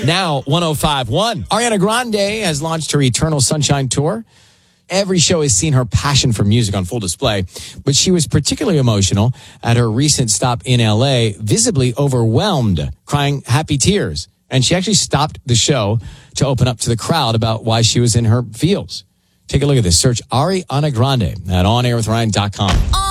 Now, 105.1. Ariana Grande has launched her Eternal Sunshine Tour. Every show has seen her passion for music on full display, but she was particularly emotional at her recent stop in L.A., visibly overwhelmed, crying happy tears. And she actually stopped the show to open up to the crowd about why she was in her feels. Take a look at this. Search Ariana Grande at OnAirWithRyan.com.